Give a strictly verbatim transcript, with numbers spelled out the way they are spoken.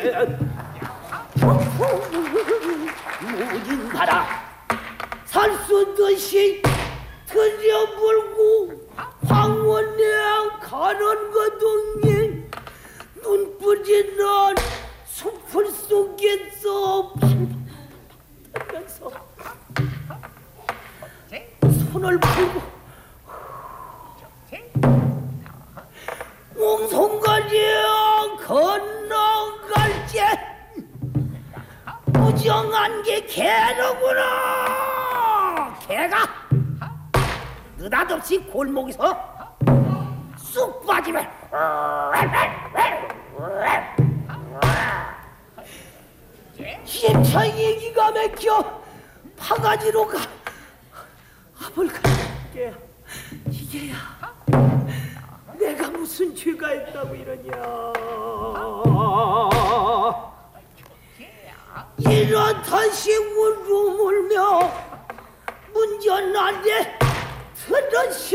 무진하라 살수듯이 들여불고 황원내양 가는 거동이 눈부지는 숲을 속에서 팔면서 손을 풀고 옹송가리에 건너갈 때 무정한 게 개로구나. 개가 느닷없이 골목에서 쑥 빠지면 심창이 기가 막혀 파가지로 가. 앞을 가게 이게야 내가 무슨 죄가 있다고 이러냐. 이렇듯이 울고 울며 문전한데 들으시